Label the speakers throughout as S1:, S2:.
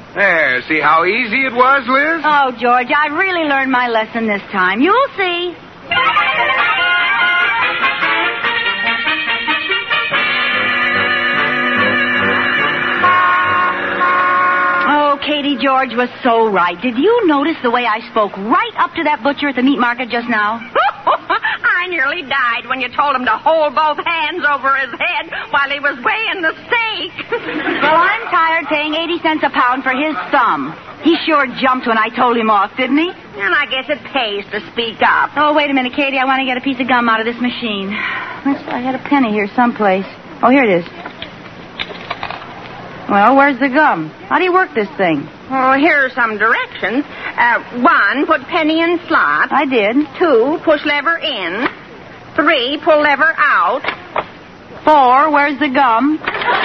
S1: There, see how easy it was, Liz?
S2: Oh, George, I really learned my lesson this time. You'll see. Oh, Katie, George was so right. Did you notice the way I spoke right up to that butcher at the meat market just now?
S3: I nearly died when you told him to hold both hands over his head while he was weighing the steak.
S2: Well, I'm tired paying 80 cents a pound for his thumb. He sure jumped when I told him off, didn't he?
S3: And I guess it pays to speak up.
S2: Oh, wait a minute, Katie. I want to get a piece of gum out of this machine. I had a penny here someplace. Oh, here it is. Well, where's the gum? How do you work this thing?
S3: Oh, here are some directions. 1, put penny in slot.
S2: I did.
S3: 2, push lever in. 3, pull lever out.
S2: 4, where's the gum?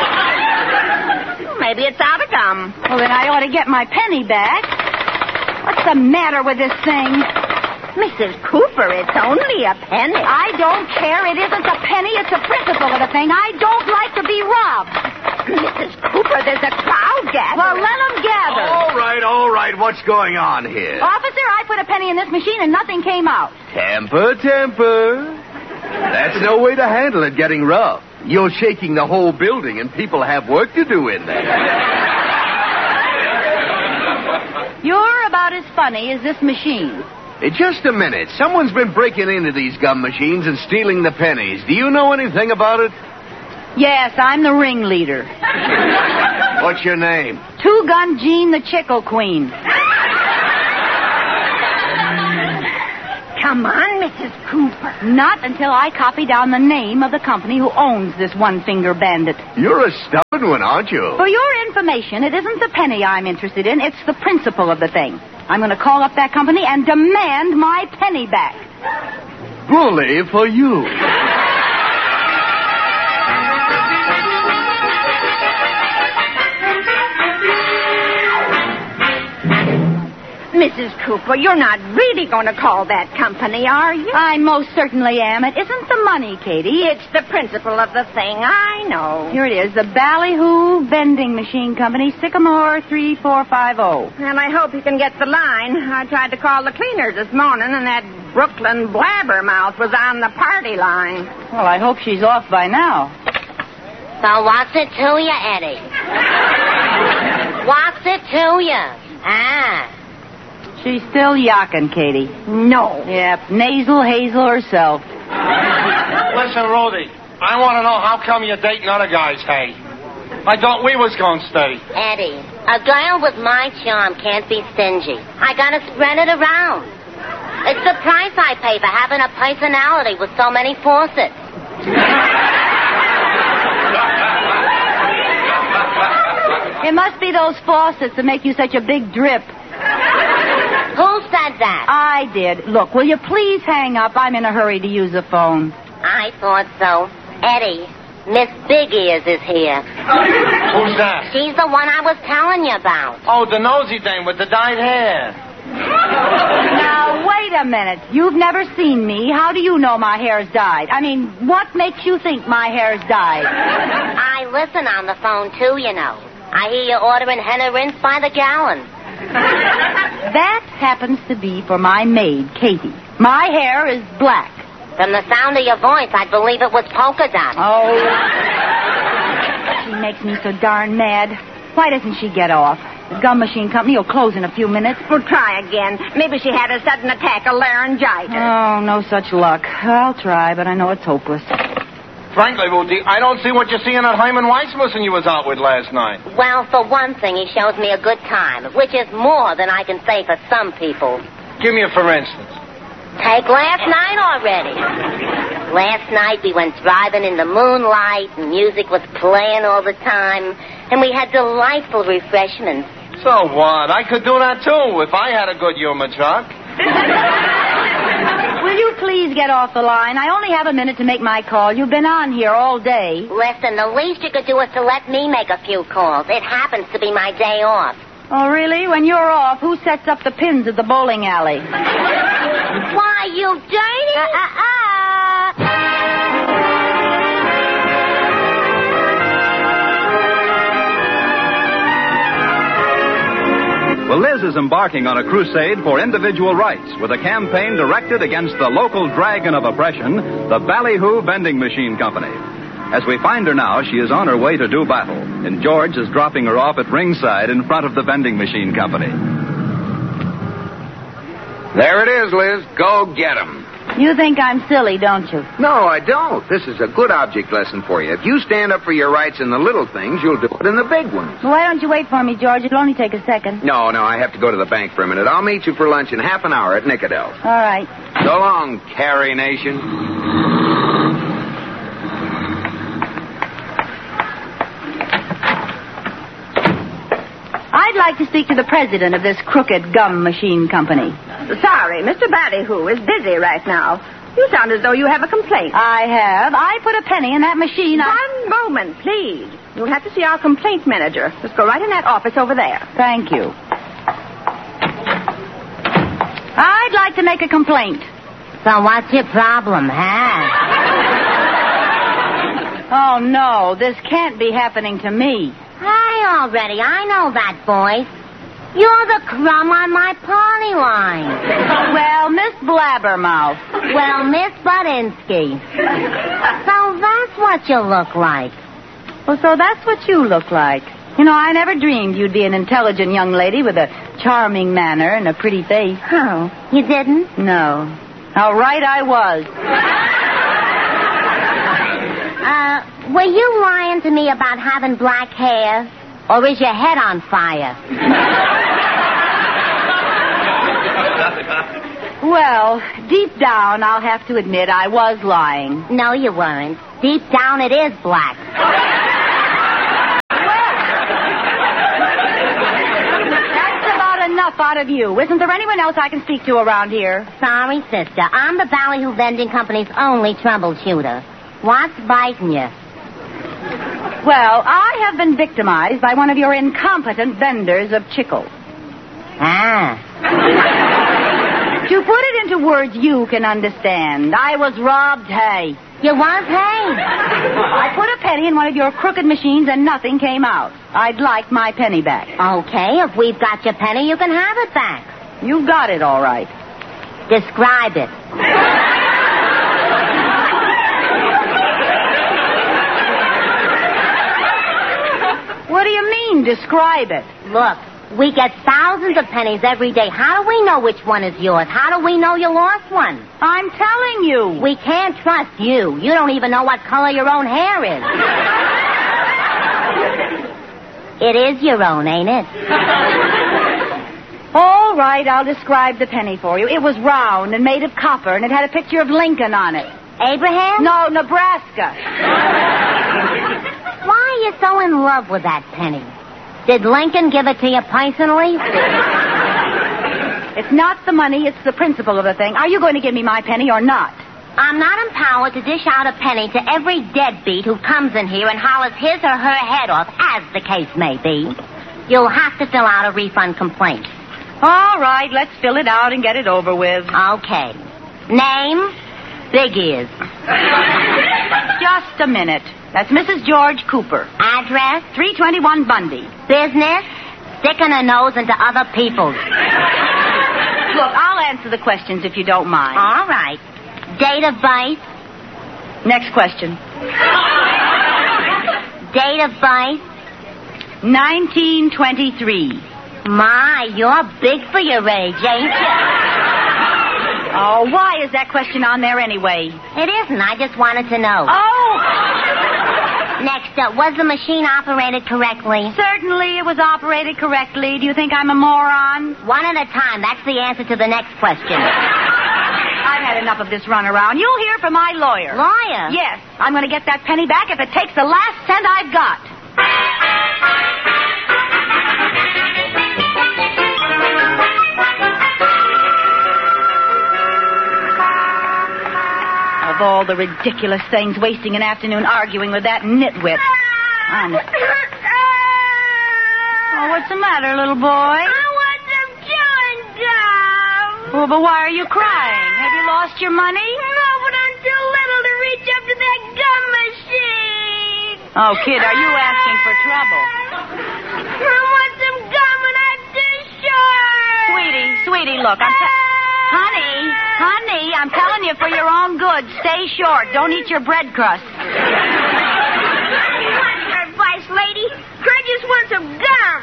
S3: Maybe it's out of gum.
S2: Well, then I ought to get my penny back. What's the matter with this thing?
S3: Mrs. Cooper, it's only a penny.
S2: I don't care. It isn't a penny. It's the principle of the thing. I don't like to be robbed.
S3: Mrs. Cooper, there's a crowd gathering.
S2: Well, let them gather.
S4: All right. What's going on here?
S2: Officer, I put a penny in this machine and nothing came out.
S4: Temper. That's no way to handle it getting rough. You're shaking the whole building, and people have work to do in there.
S2: You're about as funny as this machine.
S4: Hey, just a minute. Someone's been breaking into these gum machines and stealing the pennies. Do you know anything about it?
S2: Yes, I'm the ringleader.
S4: What's your name?
S2: Two-Gun Jean the Chickle Queen.
S3: Come on, Mrs. Cooper.
S2: Not until I copy down the name of the company who owns this one-finger bandit.
S4: You're a stubborn one, aren't you?
S2: For your information, it isn't the penny I'm interested in. It's the principle of the thing. I'm going to call up that company and demand my penny back.
S4: Bully for you.
S3: Mrs. Cooper, you're not really going to call that company, are you?
S2: I most certainly am. It isn't the money, Katie.
S3: It's the principle of the thing. I know.
S2: Here it is. The Ballyhoo Vending Machine Company, Sycamore 3450.
S3: Well, I hope you can get the line. I tried to call the cleaners this morning, and that Brooklyn blabbermouth was on the party line.
S2: Well, I hope she's off by now.
S5: So what's it to you, Eddie? What's it to you? Ah.
S2: She's still yakking, Katie.
S3: No.
S2: Yep, nasal Hazel herself.
S6: Listen, Rudy, I want to know how come you're dating other guys, hey? I thought we was going to stay.
S5: Eddie, a girl with my charm can't be stingy. I gotta spread it around. It's the price I pay for having a personality with so many faucets.
S2: It must be those faucets that make you such a big drip.
S5: Who said that?
S2: I did. Look, will you please hang up? I'm in a hurry to use the phone.
S5: I thought so. Eddie, Miss Big Ears is here.
S6: Who's that?
S5: She's the one I was telling you about.
S6: Oh, the nosy dame with the dyed hair.
S2: Now, wait a minute. You've never seen me. How do you know my hair's dyed? I mean, what makes you think my hair's dyed?
S5: I listen on the phone, too, you know. I hear you ordering henna rinse by the gallon.
S2: That happens to be for my maid, Katie. My hair is black.
S5: From the sound of your voice, I'd believe it was polka dot.
S2: Oh. She makes me so darn mad. Why doesn't she get off? The gum machine company will close in a few minutes.
S3: Well, try again. Maybe she had a sudden attack of laryngitis.
S2: Oh, no such luck. I'll try, but I know it's hopeless.
S6: Frankly, Rudy, I don't see what you're seeing at Hyman Weissmussen you was out with last night.
S5: Well, for one thing, he shows me a good time, which is more than I can say for some people.
S6: Give me a for instance.
S5: Take last night already. Last night we went driving in the moonlight, and music was playing all the time, and we had delightful refreshments.
S6: So what? I could do that, too, if I had a good humor truck.
S2: Will you please get off the line? I only have a minute to make my call. You've been on here all day.
S5: Listen, the least you could do is to let me make a few calls. It happens to be my day off.
S2: Oh, really? When you're off, who sets up the pins at the bowling alley?
S5: Why, you dirty...
S7: Well, Liz is embarking on a crusade for individual rights with a campaign directed against the local dragon of oppression, the Ballyhoo Vending Machine Company. As we find her now, she is on her way to do battle, and George is dropping her off at ringside in front of the Vending Machine Company.
S1: There it is, Liz. Go get 'em.
S2: You think I'm silly, don't you?
S1: No, I don't. This is a good object lesson for you. If you stand up for your rights in the little things, you'll do it in the big ones.
S2: Well, why don't you wait for me, George? It'll only take a second.
S1: No, I have to go to the bank for a minute. I'll meet you for lunch in half an hour at Nicodell's.
S2: All right.
S1: So long, Carrie Nation.
S2: I'd like to speak to the president of this crooked gum machine company.
S3: Sorry, Mr. Ballyhoo is busy right now. You sound as though you have a complaint.
S2: I have. I put a penny in that machine.
S3: One moment, please. You'll have to see our complaint manager. Just go right in that office over there.
S2: Thank you. I'd like to make a complaint.
S5: So what's your problem, huh?
S2: Oh, no. This can't be happening to me.
S5: Hi already. I know that voice. You're the crumb on my party line.
S2: Well, Miss Blabbermouth.
S5: Well, Miss Budinsky. So that's what you look like.
S2: Well, so that's what you look like. You know, I never dreamed you'd be an intelligent young lady with a charming manner and a pretty face.
S5: Oh, you didn't?
S2: No. How right I was.
S5: Were you lying to me about having black hair? Or is your head on fire?
S2: Well, deep down, I'll have to admit I was lying.
S5: No, you weren't. Deep down, it is black.
S2: That's about enough out of you. Isn't there anyone else I can speak to around here?
S5: Sorry, sister. I'm the Ballyhoo Vending Company's only troubleshooter. What's biting you?
S2: Well, I have been victimized by one of your incompetent vendors of chicle.
S5: Ah.
S2: To put it into words you can understand, I was robbed, hey.
S5: You was, hey?
S2: I put a penny in one of your crooked machines and nothing came out. I'd like my penny back.
S5: Okay, if we've got your penny, you can have it back.
S2: You got it, all right.
S5: Describe it.
S2: What do you mean, describe it?
S5: Look, we get thousands of pennies every day. How do we know which one is yours? How do we know you lost one?
S2: I'm telling you.
S5: We can't trust you. You don't even know what color your own hair is. It is your own, ain't it?
S2: All right, I'll describe the penny for you. It was round and made of copper, and it had a picture of Lincoln on it.
S5: Abraham?
S2: No, Nebraska.
S5: Why are you so in love with that penny? Did Lincoln give it to you personally?
S2: It's not the money, it's the principle of the thing. Are you going to give me my penny or not?
S5: I'm not empowered to dish out a penny to every deadbeat who comes in here and hollers his or her head off, as the case may be. You'll have to fill out a refund complaint.
S2: All right, let's fill it out and get it over with.
S5: Okay. Name? Big Ears.
S2: Just a minute. That's Mrs. George Cooper.
S5: Address?
S2: 321 Bundy.
S5: Business? Sticking a nose into other people's.
S2: Look, I'll answer the questions if you don't mind.
S5: All right. Date of birth?
S2: Next question.
S5: Date of birth?
S2: 1923.
S5: My, you're big for your age, ain't you?
S2: Oh, why is that question on there anyway?
S5: It isn't. I just wanted to know.
S2: Oh!
S5: Next up, was the machine operated correctly?
S2: Certainly it was operated correctly. Do you think I'm a moron?
S5: One at a time. That's the answer to the next question.
S2: I've had enough of this runaround. You'll hear from my lawyer.
S5: Lawyer?
S2: Yes. I'm going to get that penny back if it takes the last cent I've got. Of all the ridiculous things, wasting an afternoon arguing with that nitwit. Honest. Oh, what's the matter, little boy?
S3: I want some chewing gum.
S2: Oh, but why are you crying? Have you lost your money?
S3: No, but I'm too little to reach up to that gum machine.
S2: Oh, kid, are you asking for trouble?
S3: I want some gum and I'm too short.
S2: look. Honey, I'm telling you for your own good, stay short. Don't eat your bread crust.
S8: What's your advice, lady? I just want some gum.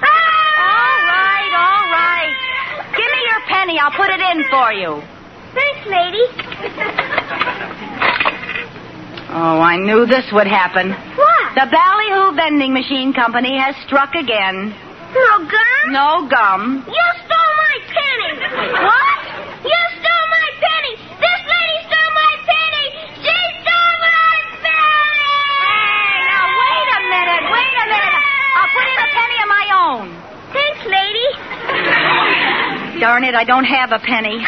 S2: All right. Give me your penny. I'll put it in for you.
S8: Thanks, lady.
S2: Oh, I knew this would happen.
S8: What?
S2: The Ballyhoo Vending Machine Company has struck again.
S8: No gum?
S2: No gum.
S8: You stole my penny.
S2: What?
S8: You stole my penny. This lady stole my penny. She stole my penny.
S2: Hey, now wait a minute. I'll put in a penny of my own.
S8: Thanks, lady.
S2: Darn it, I don't have a penny.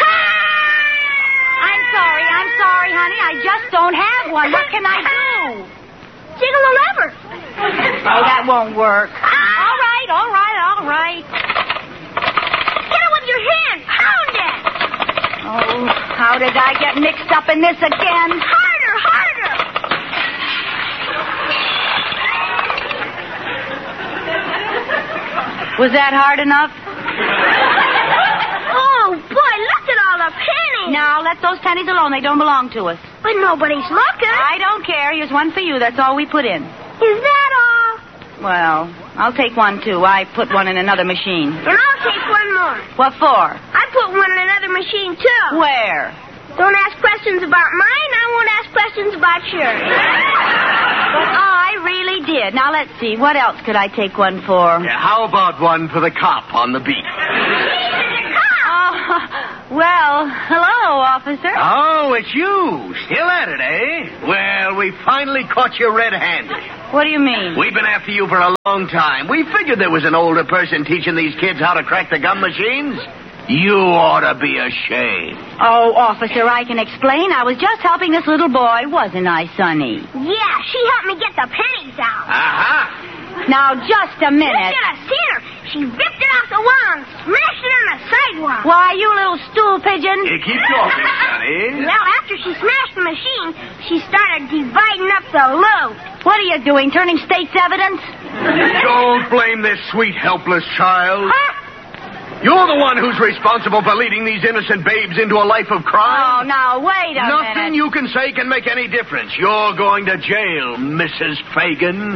S2: I'm sorry, honey. I just don't have one. What can I do?
S8: Jiggle the lever.
S2: Oh, that won't work. All right.
S8: Get it with your hand. Pound it.
S2: Oh, how did I get mixed up in this again?
S8: Harder.
S2: Was that hard enough?
S8: Oh, boy, look at all the pennies.
S2: Now, let those pennies alone. They don't belong to us.
S8: But nobody's looking.
S2: I don't care. Here's one for you. That's all we put in.
S8: Is that all?
S2: Well, I'll take one, too. I put one in another machine.
S8: And I'll take one more.
S2: What for?
S8: I put one in another machine, too.
S2: Where?
S8: Don't ask questions about mine. I won't ask questions about yours.
S2: But I really did. Now, let's see. What else could I take one for?
S4: Yeah, how about one for the cop on the beat?
S2: Well, hello, officer.
S4: Oh, it's you. Still at it, eh? Well, we finally caught you red-handed.
S2: What do you mean?
S4: We've been after you for a long time. We figured there was an older person teaching these kids how to crack the gum machines. You ought to be ashamed.
S2: Oh, officer, I can explain. I was just helping this little boy, wasn't I, Sonny?
S8: Yeah, she helped me get the pennies out.
S4: Uh-huh.
S2: Now, just a minute.
S8: You should have seen her. She ripped it off the wall and smashed it on the sidewalk.
S2: Why, you little stool pigeon.
S4: You keep talking, Sonny.
S8: Well, after she smashed the machine, she started dividing up the loot.
S2: What are you doing, turning state's evidence?
S4: Don't blame this sweet, helpless child.
S8: Huh?
S4: You're the one who's responsible for leading these innocent babes into a life of crime.
S2: Oh, now, wait a minute.
S4: Nothing you can say can make any difference. You're going to jail, Mrs. Fagan.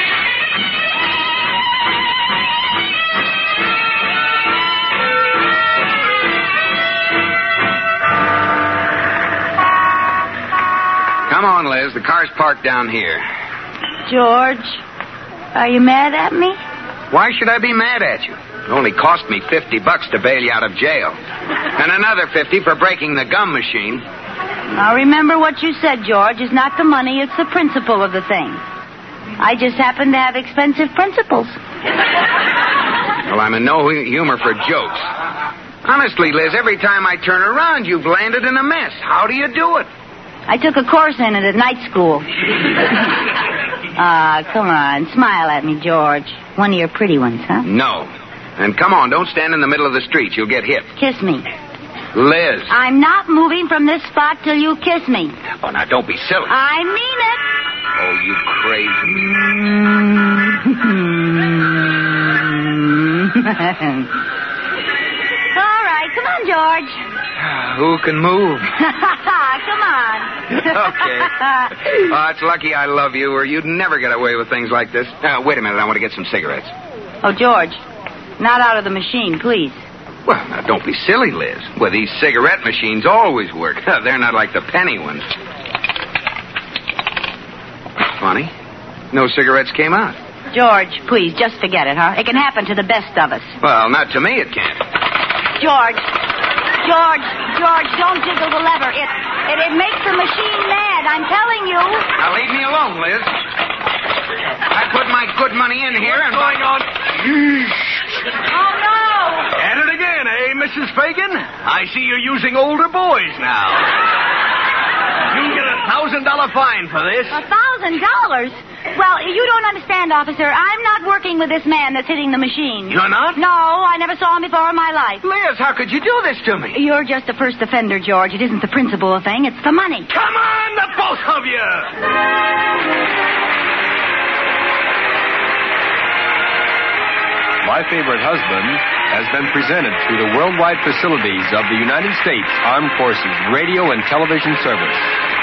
S1: Come on, Liz. The car's parked down here.
S2: George, are you mad at me?
S1: Why should I be mad at you? It only cost me $50 to bail you out of jail. And another $50 for breaking the gum machine.
S2: Now, remember what you said, George. It's not the money, it's the principle of the thing. I just happen to have expensive principles.
S1: Well, I'm in no humor for jokes. Honestly, Liz, every time I turn around, you've landed in a mess. How do you do it?
S2: I took a course in it at night school. Come on. Smile at me, George. One of your pretty ones, huh?
S1: No. And come on, don't stand in the middle of the street. You'll get hit.
S2: Kiss me.
S1: Liz.
S2: I'm not moving from this spot till you kiss me.
S1: Oh, now, don't be silly.
S2: I mean it.
S1: Oh, you crazy.
S2: All right, come on, George.
S1: Who can move?
S2: Come on.
S1: Okay. Oh, it's lucky I love you, or you'd never get away with things like this. Wait a minute, I want to get some cigarettes.
S2: Oh, George, not out of the machine, please.
S1: Well, now, don't be silly, Liz. Well, these cigarette machines always work. They're not like the penny ones. Funny. No cigarettes came out.
S2: George, please, just forget it, huh? It can happen to the best of us.
S1: Well, not to me it can't.
S2: George, don't jiggle the lever. It makes the machine mad, I'm telling you.
S1: Now, leave me alone, Liz. I put my good money in here and...
S4: What's going on?
S2: Oh, no.
S4: At it again, eh, Mrs. Fagan? I see you're using older boys now. You'll get a $1,000 fine for this.
S2: $1,000? Well, you don't understand, officer. I'm not working with this man that's hitting the machine.
S4: You're not?
S2: No, I never saw him before in my life.
S1: Liz, how could you do this to me?
S2: You're just a first offender, George. It isn't the principal thing, it's the money.
S4: Come on, the both of you!
S9: My Favorite Husband has been presented through the worldwide facilities of the United States Armed Forces Radio and Television Service.